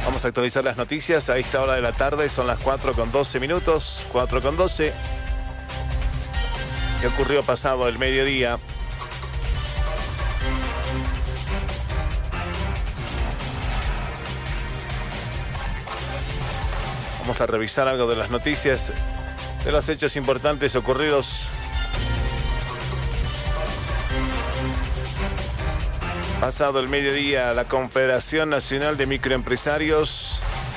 Vamos a actualizar las noticias a esta hora de la tarde, son las 4:12 minutos, 4:12. ¿Qué ocurrió pasado el mediodía? Vamos a revisar algo de las noticias, de los hechos importantes ocurridos pasado el mediodía. La Confederación Nacional de Microempresarios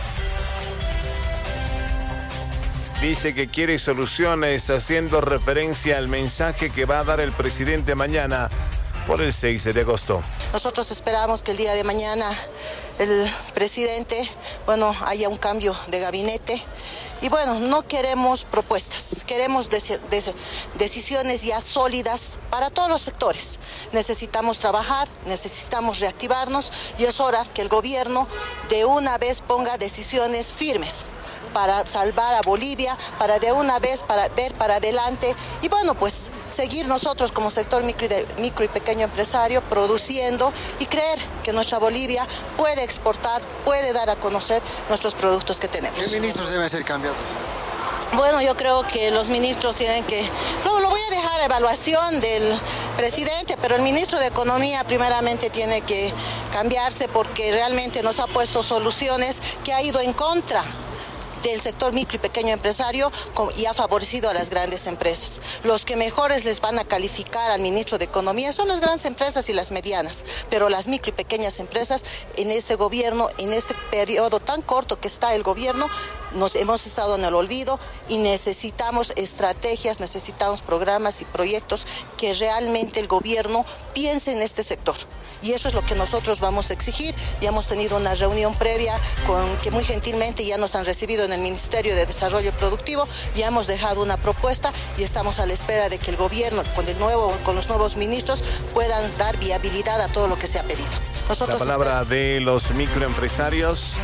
dice que quiere soluciones, haciendo referencia al mensaje que va a dar el presidente mañana por el 6 de agosto. Nosotros esperamos que el día de mañana el presidente, haya un cambio de gabinete. Y no queremos propuestas, queremos decisiones ya sólidas para todos los sectores. Necesitamos trabajar, necesitamos reactivarnos y es hora que el gobierno de una vez ponga decisiones firmes para salvar a Bolivia, para de una vez ver para adelante y seguir nosotros como sector micro y pequeño empresario produciendo y creer que nuestra Bolivia puede exportar, puede dar a conocer nuestros productos que tenemos. ¿Qué ministros deben ser cambiados? Yo creo que los ministros tienen que... lo voy a dejar a evaluación del presidente, pero el ministro de Economía primeramente tiene que cambiarse porque realmente nos ha puesto soluciones que ha ido en contra del sector micro y pequeño empresario y ha favorecido a las grandes empresas. Los que mejores les van a calificar al ministro de Economía son las grandes empresas y las medianas, pero las micro y pequeñas empresas en este gobierno, en este periodo tan corto que está el gobierno, nos hemos estado en el olvido y necesitamos estrategias, necesitamos programas y proyectos que realmente el gobierno piense en este sector. Y eso es lo que nosotros vamos a exigir. Ya hemos tenido una reunión previa que muy gentilmente ya nos han recibido en el Ministerio de Desarrollo Productivo. Ya hemos dejado una propuesta y estamos a la espera de que el gobierno, con los nuevos ministros, puedan dar viabilidad a todo lo que se ha pedido. La palabra de los microempresarios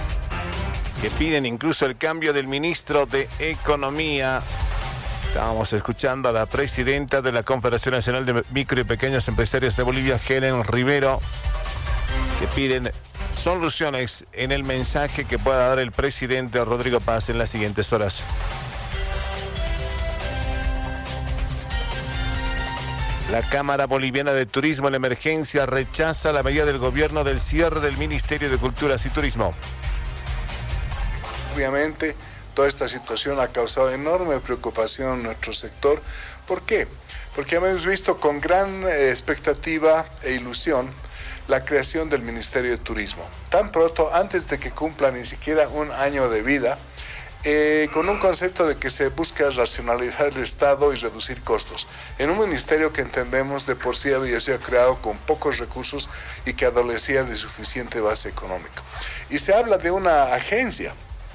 que piden incluso el cambio del ministro de Economía. Estábamos escuchando a la presidenta de la Confederación Nacional de Micro y Pequeños Empresarios de Bolivia, Helen Rivero, que piden soluciones en el mensaje que pueda dar el presidente Rodrigo Paz en las siguientes horas. La Cámara Boliviana de Turismo en Emergencia rechaza la medida del gobierno del cierre del Ministerio de Culturas y Turismo. Obviamente, toda esta situación ha causado enorme preocupación en nuestro sector. ¿Por qué? Porque hemos visto con gran expectativa e ilusión la creación del Ministerio de Turismo. Tan pronto, antes de que cumpla ni siquiera un año de vida, con un concepto de que se busca racionalizar el Estado y reducir costos. En un ministerio que entendemos de por sí había sido creado con pocos recursos y que adolecía de suficiente base económica. Y se habla de una agencia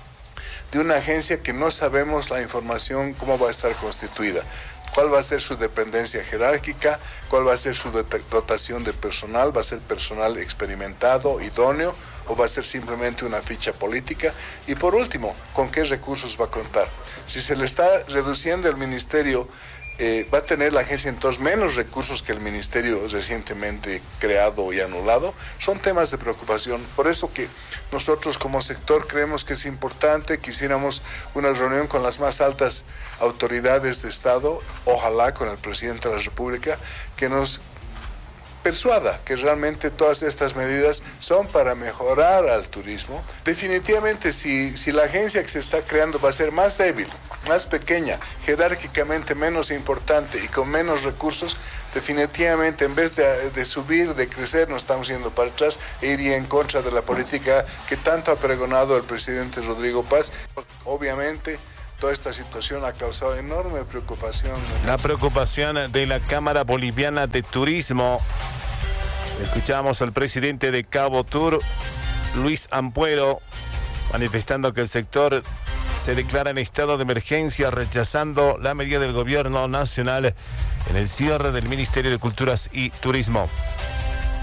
que no sabemos la información, cómo va a estar constituida, cuál va a ser su dependencia jerárquica, cuál va a ser su dotación de personal, va a ser personal experimentado, idóneo, o va a ser simplemente una ficha política, y por último, ¿con qué recursos va a contar? Si se le está reduciendo el ministerio, va a tener la agencia entonces menos recursos que el ministerio recientemente creado y anulado. Son temas de preocupación. Por eso que nosotros como sector creemos que es importante, quisiéramos una reunión con las más altas autoridades de Estado, ojalá con el presidente de la República, que nos persuada que realmente todas estas medidas son para mejorar al turismo. Definitivamente, si la agencia que se está creando va a ser más débil, más pequeña, jerárquicamente menos importante y con menos recursos, definitivamente en vez de subir, de crecer, nos estamos yendo para atrás e iría en contra de la política que tanto ha pregonado el presidente Rodrigo Paz. Obviamente, toda esta situación ha causado enorme preocupación. La preocupación de la Cámara Boliviana de Turismo. Escuchamos al presidente de Cabo Tour, Luis Ampuero, manifestando que el sector se declara en estado de emergencia, rechazando la medida del gobierno nacional en el cierre del Ministerio de Culturas y Turismo.